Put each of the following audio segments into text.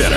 Center.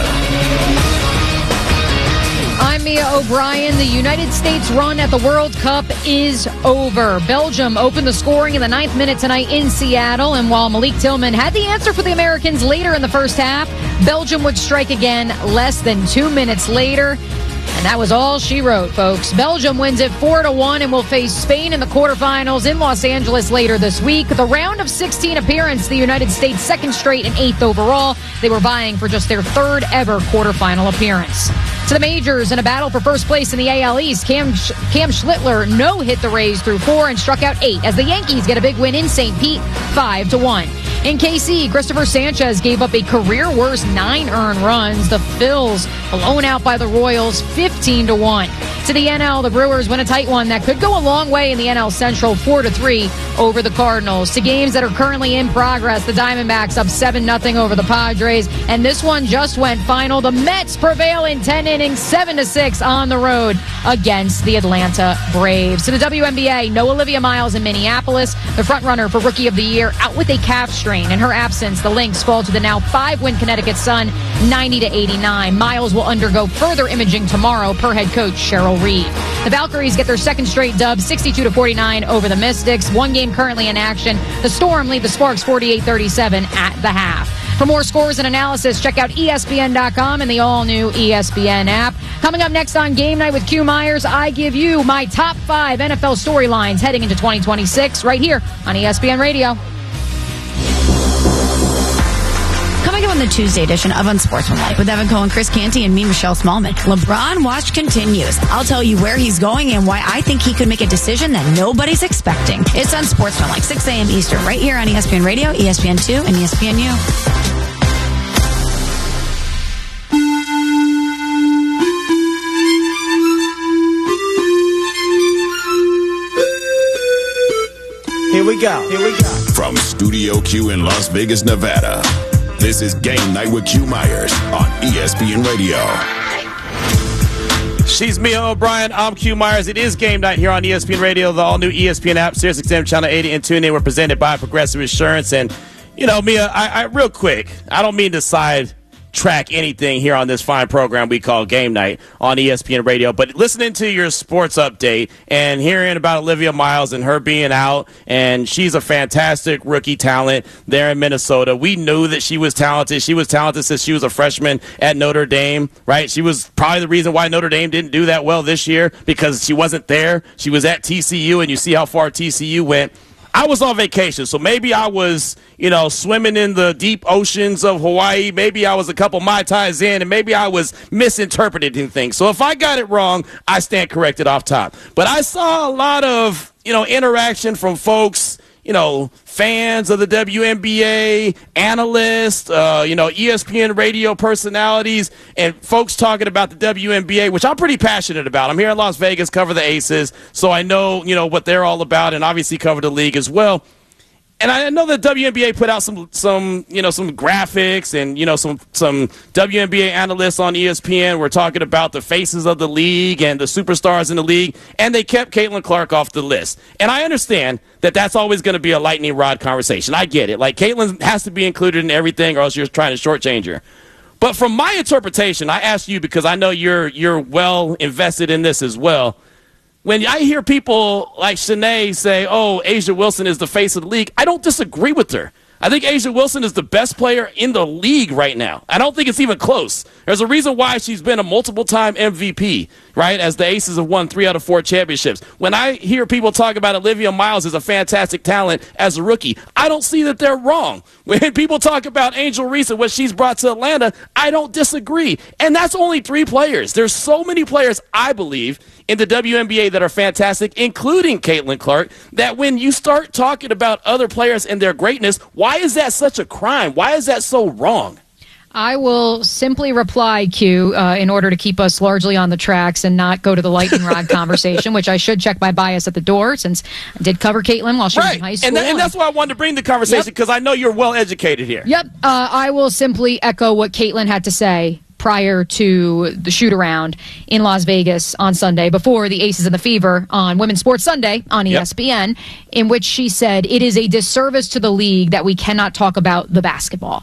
I'm Mia O'Brien. The United States run at the World Cup is over. Belgium opened the scoring in the 9th minute tonight in Seattle, and while Malik Tillman had the answer for the Americans later in the first half, Belgium would strike again less than 2 minutes later. And that was all she wrote, folks. Belgium wins it 4-1 and will face Spain in the quarterfinals in Los Angeles later this week. The round of 16 appearance, the United States' second straight and 8th overall. They were vying for just their 3rd ever quarterfinal appearance. To the majors, in a battle for first place in the AL East, Cam Schlittler no-hit the Rays through 4 and struck out 8 as the Yankees get a big win in St. Pete, 5-1. In KC, Christopher Sanchez gave up a career-worst 9 earned runs. The Phils blown out by the Royals, 15-1. To the NL, the Brewers win a tight one that could go a long way in the NL Central, 4-3 over the Cardinals. To games that are currently in progress, the Diamondbacks up 7-0 over the Padres, and this one just went final. The Mets prevail in 10 innings, 7-6 on the road against the Atlanta Braves. To the WNBA, no Olivia Miles in Minneapolis. The frontrunner for Rookie of the Year out with a calf strain. In her absence, the Lynx fall to the now 5-win Connecticut Sun, 90-89. Miles will undergo further imaging tomorrow, per head coach Cheryl Reed. The Valkyries get their second straight dub, 62-49 over the Mystics. One game currently in action. The Storm lead the Sparks 48-37 at the half. For more scores and analysis, check out ESPN.com and the all-new ESPN app. Coming up next on Game Night with Q Myers, I give you my top 5 NFL storylines heading into 2026 right here on ESPN Radio. Coming up on the Tuesday edition of Unsportsmanlike with Evan Cohen, Chris Canty, and me, Michelle Smallman. LeBron watch continues. I'll tell you where he's going and why I think he could make a decision that nobody's expecting. It's Unsportsmanlike, 6 a.m. Eastern, right here on ESPN Radio, ESPN2, and ESPNU. Here we go. From Studio Q in Las Vegas, Nevada, this is Game Night with Q Myers on ESPN Radio. She's Mia O'Brien. I'm Q Myers. It is Game Night here on ESPN Radio, the all-new ESPN app, SiriusXM Channel 80, and TuneIn. We're presented by Progressive Insurance. And, you know, Mia, I real quick, I don't mean to sidetrack anything here on this fine program we call Game Night on ESPN Radio, but listening to your sports update and hearing about Olivia Miles and her being out, and she's a fantastic rookie talent there in Minnesota. We knew that she was talented. She was talented since she was a freshman at Notre Dame, right? She was probably the reason why Notre Dame didn't do that well this year, because she wasn't there. She was at TCU, and you see how far TCU went. I was on vacation, so maybe I was, swimming in the deep oceans of Hawaii. Maybe I was a couple Mai Tais in, and maybe I was misinterpreting things. So if I got it wrong, I stand corrected off top. But I saw a lot of, interaction from folks, fans of the WNBA, analysts, ESPN radio personalities, and folks talking about the WNBA, which I'm pretty passionate about. I'm here in Las Vegas, cover the Aces, so I know, what they're all about, and obviously cover the league as well. And I know that WNBA put out some graphics and, some WNBA analysts on ESPN were talking about the faces of the league and the superstars in the league, and they kept Caitlin Clark off the list. And I understand that that's always going to be a lightning rod conversation. I get it. Like, Caitlin has to be included in everything or else you're trying to shortchange her. But from my interpretation, I asked you because I know you're well invested in this as well. When I hear people like Shanae say, oh, A'ja Wilson is the face of the league, I don't disagree with her. I think A'ja Wilson is the best player in the league right now. I don't think it's even close. There's a reason why she's been a multiple-time MVP, right, as the Aces have won 3 out of 4 championships. When I hear people talk about Olivia Miles as a fantastic talent as a rookie, I don't see that they're wrong. When people talk about Angel Reese and what she's brought to Atlanta, I don't disagree. And that's only 3 players. There's so many players, I believe, in the WNBA that are fantastic, including Caitlin Clark, that when you start talking about other players and their greatness, why is that such a crime? Why is that so wrong? I will simply reply, Q, in order to keep us largely on the tracks and not go to the lightning rod conversation, which I should check my bias at the door since I did cover Caitlin while she was in high school. And that's why I wanted to bring the conversation, because I know you're well educated here. Yep. I will simply echo what Caitlin had to say prior to the shoot-around in Las Vegas on Sunday, before the Aces and the Fever on Women's Sports Sunday on ESPN, in which she said, it is a disservice to the league that we cannot talk about the basketball.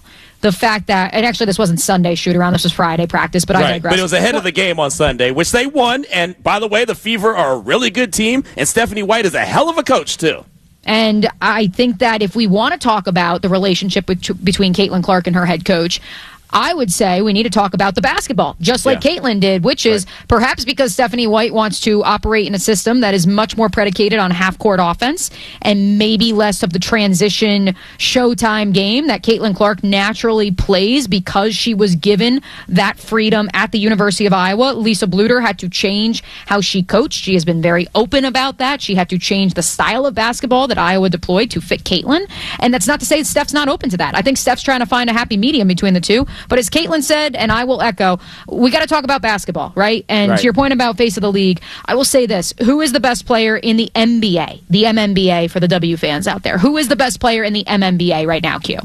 the fact that, and actually this wasn't Sunday shoot-around, this was Friday practice, but I digress. But it was ahead of the game on Sunday, which they won. And by the way, the Fever are a really good team, and Stephanie White is a hell of a coach, too. And I think that if we want to talk about the relationship between Caitlin Clark and her head coach, I would say we need to talk about the basketball, just like Caitlin did, which is perhaps because Stephanie White wants to operate in a system that is much more predicated on half-court offense and maybe less of the transition showtime game that Caitlin Clark naturally plays because she was given that freedom at the University of Iowa. Lisa Bluter had to change how she coached. She has been very open about that. She had to change the style of basketball that Iowa deployed to fit Caitlin. And that's not to say Steph's not open to that. I think Steph's trying to find a happy medium between the two. But as Caitlin said, and I will echo, we got to talk about basketball, right? And to your point about face of the league, I will say this. Who is the best player in the NBA, the MNBA for the W fans out there? Who is the best player in the MNBA right now, Q?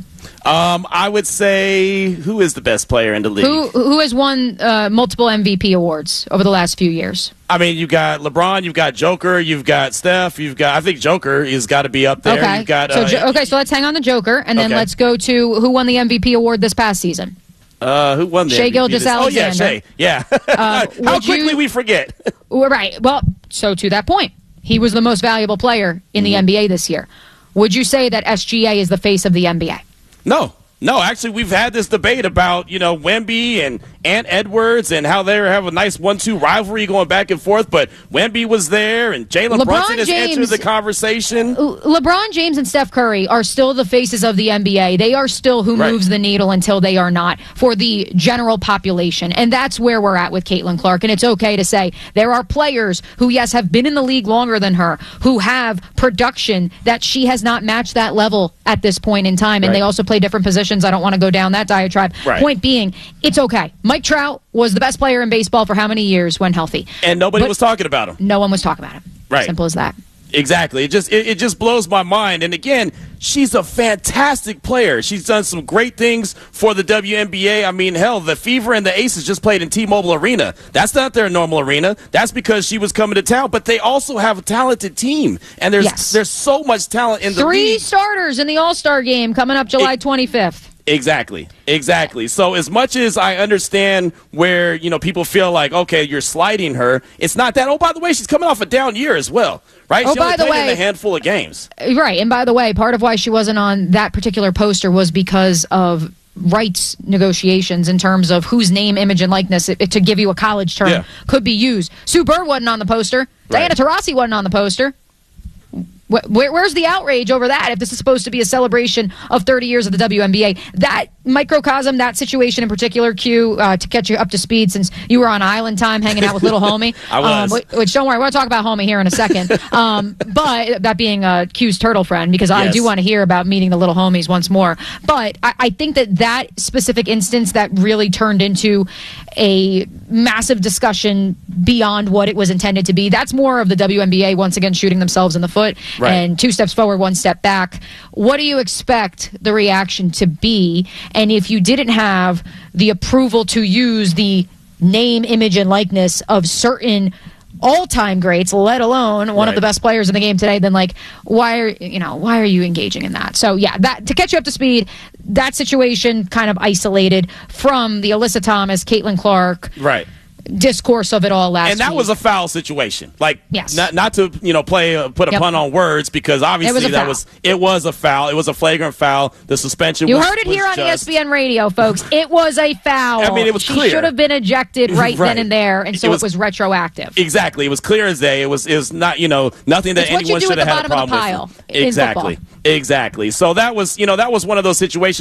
I would say, who is the best player in the league? Who has won multiple MVP awards over the last few years? I mean, you've got LeBron, you've got Joker, you've got Steph, I think Joker has got to be up there. Okay, you've got, so let's hang on the Joker, and then let's go to who won the MVP award this past season. Who won the Shai MVP? Gilgeous-Alexander. Oh, yeah, Shai. Yeah. How quickly we forget. Right. Well, so to that point, he was the most valuable player in the NBA this year. Would you say that SGA is the face of the NBA? No, actually, we've had this debate about, Wemby and Ant Edwards and how they have a nice 1-2 rivalry going back and forth, but Wemby was there and Jalen Brunson has entered the conversation. LeBron James and Steph Curry are still the faces of the NBA. They are still who moves the needle until they are not for the general population, and that's where we're at with Caitlin Clark, and it's okay to say there are players who, yes, have been in the league longer than her, who have production that she has not matched that level at this point in time, and they also play different positions. I don't want to go down that diatribe. Point being, it's okay. Mike Trout was the best player in baseball for how many years when healthy? And nobody was talking about him. No one was talking about him. Right. Simple as that. Exactly. It just blows my mind. And again, she's a fantastic player. She's done some great things for the WNBA. I mean, hell, the Fever and the Aces just played in T-Mobile Arena. That's not their normal arena. That's because she was coming to town. But they also have a talented team. And there's so much talent in the league. 3 starters in the All-Star game coming up July 25th. Exactly. So as much as I understand where, people feel like, okay, you're sliding her, it's not that. Oh, by the way, she's coming off a down year as well, right? She only played in a handful of games. Right. And by the way, part of why she wasn't on that particular poster was because of rights negotiations in terms of whose name, image, and likeness, to give you a college term, could be used. Sue Bird wasn't on the poster. Diana Taurasi wasn't on the poster. Where's the outrage over that if this is supposed to be a celebration of 30 years of the WNBA? That microcosm, that situation in particular, Q, to catch you up to speed since you were on island time hanging out with little homie. I was. Which, don't worry, we're going to talk about homie here in a second. But that being Q's turtle friend, because I do want to hear about meeting the little homies once more. But I think that specific instance that really turned into a massive discussion beyond what it was intended to be, that's more of the WNBA once again shooting themselves in the foot. And 2 steps forward, 1 step back. What do you expect the reaction to be? And if you didn't have the approval to use the name, image, and likeness of certain all-time greats, let alone one of the best players in the game today, then why are you engaging in that? So that to catch you up to speed, that situation kind of isolated from the Alyssa Thomas, Caitlin Clark, discourse of it all last week. And that was a foul situation. Not to put a pun on words, because obviously it was a foul. It was a flagrant foul. The suspension. You heard it here on ESPN Radio, folks. It was a foul. I mean, it was clear. She should have been ejected then and there, and so it was retroactive. Exactly. It was clear as day. It was not nothing that anyone should have had a problem with. Exactly. So that was one of those situations.